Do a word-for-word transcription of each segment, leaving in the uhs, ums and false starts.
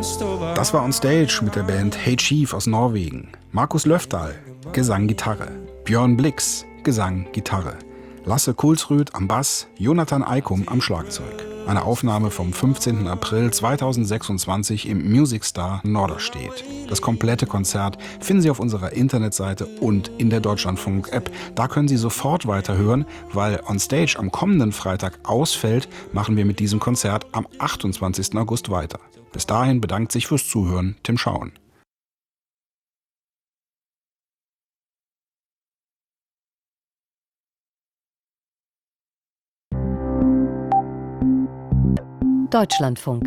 Das war On Stage mit der Band Hey Chief aus Norwegen. Markus Löfdahl, Gesang, Gitarre. Björn Blix, Gesang, Gitarre. Lasse Kulsrud am Bass, Jonathan Eikum am Schlagzeug. Eine Aufnahme vom fünfzehnten April zweitausendsechsundzwanzig im Music Star Norderstedt. Das komplette Konzert finden Sie auf unserer Internetseite und in der Deutschlandfunk-App. Da können Sie sofort weiterhören, weil On Stage am kommenden Freitag ausfällt, machen wir mit diesem Konzert am achtundzwanzigsten August weiter. Bis dahin bedankt sich fürs Zuhören Tim Schauen. Deutschlandfunk.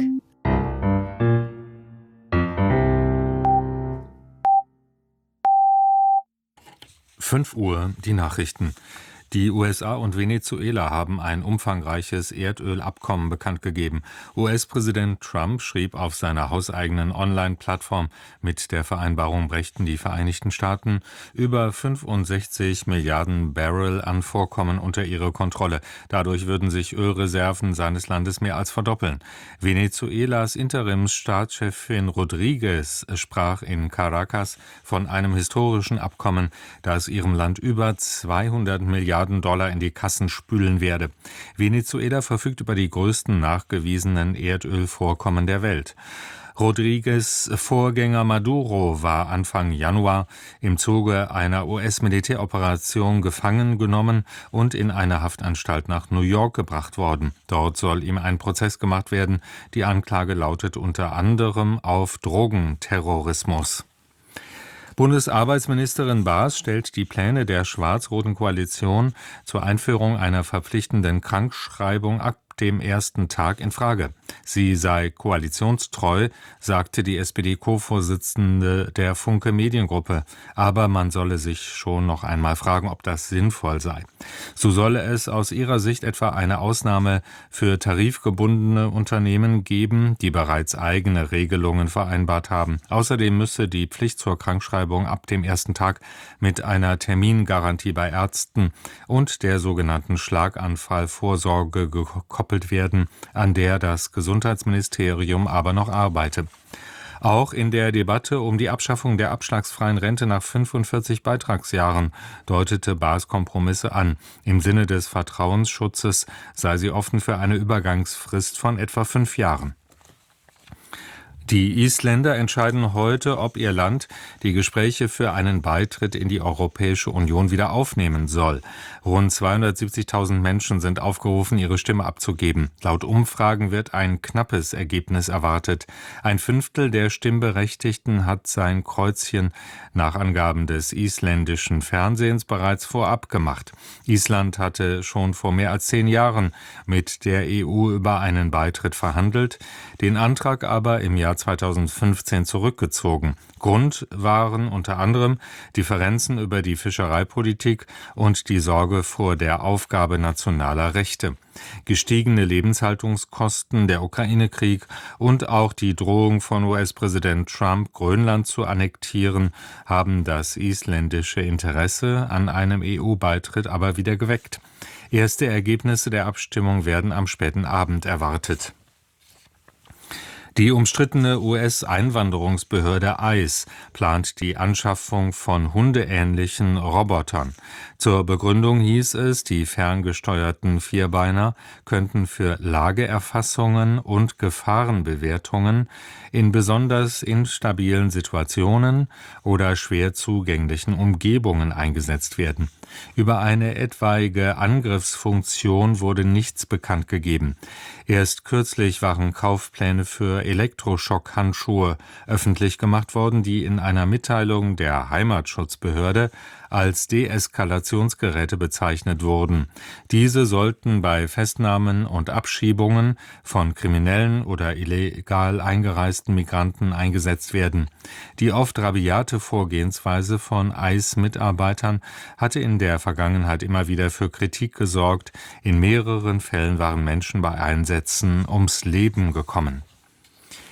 fünf Uhr, die Nachrichten. Die U S A und Venezuela haben ein umfangreiches Erdölabkommen bekannt gegeben. U S-Präsident Trump schrieb auf seiner hauseigenen Online-Plattform, mit der Vereinbarung brächten die Vereinigten Staaten über fünfundsechzig Milliarden Barrel an Vorkommen unter ihre Kontrolle. Dadurch würden sich Ölreserven seines Landes mehr als verdoppeln. Venezuelas Interimsstaatschefin Rodriguez sprach in Caracas von einem historischen Abkommen, das ihrem Land über zweihundert Milliarden Dollar in die Kassen spülen werde. Venezuela verfügt über die größten nachgewiesenen Erdölvorkommen der Welt. Rodriguez' Vorgänger Maduro war Anfang Januar im Zuge einer U S-Militäroperation gefangen genommen und in eine Haftanstalt nach New York gebracht worden. Dort soll ihm ein Prozess gemacht werden. Die Anklage lautet unter anderem auf Drogenterrorismus. Bundesarbeitsministerin Baas stellt die Pläne der schwarz-roten Koalition zur Einführung einer verpflichtenden Krankschreibung ab dem ersten Tag in Frage. Sie sei koalitionstreu, sagte die S P D-Co-Vorsitzende der Funke Mediengruppe. Aber man solle sich schon noch einmal fragen, ob das sinnvoll sei. So solle es aus ihrer Sicht etwa eine Ausnahme für tarifgebundene Unternehmen geben, die bereits eigene Regelungen vereinbart haben. Außerdem müsse die Pflicht zur Krankschreibung ab dem ersten Tag mit einer Termingarantie bei Ärzten und der sogenannten Schlaganfallvorsorge gekoppelt werden, an der das Gesundheitsministerium aber noch arbeite. Auch in der Debatte um die Abschaffung der abschlagsfreien Rente nach fünfundvierzig Beitragsjahren deutete Baas Kompromisse an. Im Sinne des Vertrauensschutzes sei sie offen für eine Übergangsfrist von etwa fünf Jahren. Die Isländer entscheiden heute, ob ihr Land die Gespräche für einen Beitritt in die Europäische Union wieder aufnehmen soll. Rund zweihundertsiebzigtausend Menschen sind aufgerufen, ihre Stimme abzugeben. Laut Umfragen wird ein knappes Ergebnis erwartet. Ein Fünftel der Stimmberechtigten hat sein Kreuzchen nach Angaben des isländischen Fernsehens bereits vorab gemacht. Island hatte schon vor mehr als zehn Jahren mit der E U über einen Beitritt verhandelt, den Antrag aber im Jahr zweitausendfünfzehn zurückgezogen. Grund waren unter anderem Differenzen über die Fischereipolitik und die Sorge vor der Aufgabe nationaler Rechte. Gestiegene Lebenshaltungskosten, der Ukraine-Krieg und auch die Drohung von U S-Präsident Trump, Grönland zu annektieren, haben das isländische Interesse an einem E U-Beitritt aber wieder geweckt. Erste Ergebnisse der Abstimmung werden am späten Abend erwartet. Die umstrittene U S-Einwanderungsbehörde I C E plant die Anschaffung von hundeähnlichen Robotern. Zur Begründung hieß es, die ferngesteuerten Vierbeiner könnten für Lageerfassungen und Gefahrenbewertungen in besonders instabilen Situationen oder schwer zugänglichen Umgebungen eingesetzt werden. Über eine etwaige Angriffsfunktion wurde nichts bekannt gegeben. Erst kürzlich waren Kaufpläne für Elektroschockhandschuhe öffentlich gemacht worden, die in einer Mitteilung der Heimatschutzbehörde als Deeskalationsgeräte bezeichnet wurden. Diese sollten bei Festnahmen und Abschiebungen von kriminellen oder illegal eingereisten Migranten eingesetzt werden. Die oft rabiate Vorgehensweise von I C E-Mitarbeitern hatte in der Vergangenheit immer wieder für Kritik gesorgt. In mehreren Fällen waren Menschen bei Einsätzen ums Leben gekommen.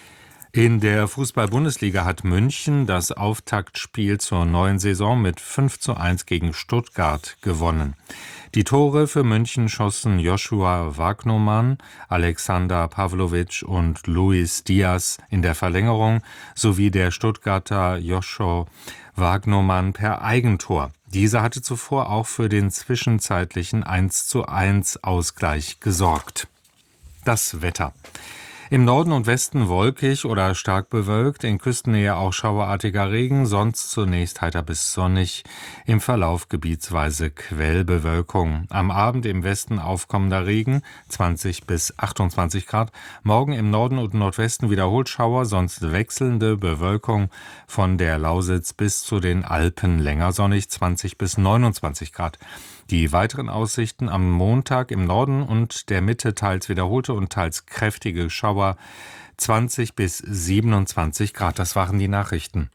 In der Fußball-Bundesliga hat München das Auftaktspiel zur neuen Saison mit fünf zu eins gegen Stuttgart gewonnen. Die Tore für München schossen Joshua Wagnoman, Alexander Pavlovic und Luis Diaz in der Verlängerung sowie der Stuttgarter Joshua Wagnoman per Eigentor. Dieser hatte zuvor auch für den zwischenzeitlichen eins zu eins Ausgleich gesorgt. Das Wetter. Im Norden und Westen wolkig oder stark bewölkt, in Küstennähe auch schauerartiger Regen, sonst zunächst heiter bis sonnig, im Verlauf gebietsweise Quellbewölkung. Am Abend im Westen aufkommender Regen, zwanzig bis achtundzwanzig Grad. Morgen im Norden und Nordwesten wiederholt Schauer, sonst wechselnde Bewölkung, von der Lausitz bis zu den Alpen länger sonnig, zwanzig bis neunundzwanzig Grad. Die weiteren Aussichten am Montag im Norden und der Mitte teils wiederholte und teils kräftige Schauer, zwanzig bis siebenundzwanzig Grad. Das waren die Nachrichten.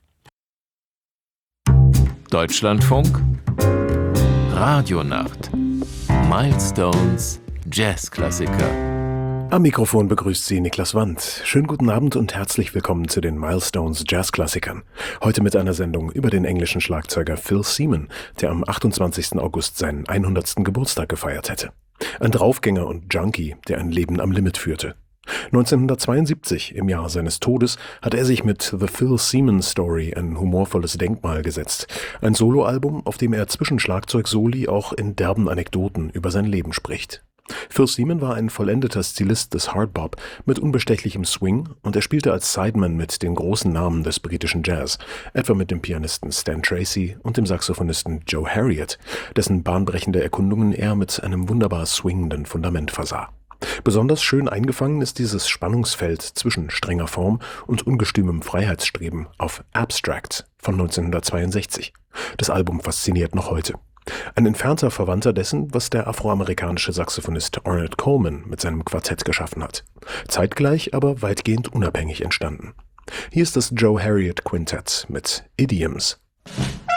Deutschlandfunk Radionacht. Milestones Jazzklassiker. Am Mikrofon begrüßt Sie Niklas Wandt. Schönen guten Abend und herzlich willkommen zu den Milestones Jazzklassikern. Heute mit einer Sendung über den englischen Schlagzeuger Phil Seaman, der am achtundzwanzigsten August seinen hundertsten Geburtstag gefeiert hätte. Ein Draufgänger und Junkie, der ein Leben am Limit führte. neunzehnhundertzweiundsiebzig, im Jahr seines Todes, hatte er sich mit The Phil Seaman Story ein humorvolles Denkmal gesetzt. Ein Soloalbum, auf dem er zwischen Schlagzeugsoli auch in derben Anekdoten über sein Leben spricht. Phil Seaman war ein vollendeter Stilist des Hardbop mit unbestechlichem Swing und er spielte als Sideman mit den großen Namen des britischen Jazz, etwa mit dem Pianisten Stan Tracy und dem Saxophonisten Joe Harriott, dessen bahnbrechende Erkundungen er mit einem wunderbar swingenden Fundament versah. Besonders schön eingefangen ist dieses Spannungsfeld zwischen strenger Form und ungestümem Freiheitsstreben auf Abstract von neunzehnhundertzweiundsechzig. Das Album fasziniert noch heute. Ein entfernter Verwandter dessen, was der afroamerikanische Saxophonist Ornette Coleman mit seinem Quartett geschaffen hat. Zeitgleich, aber weitgehend unabhängig entstanden. Hier ist das Joe Harriott Quintett mit Idioms.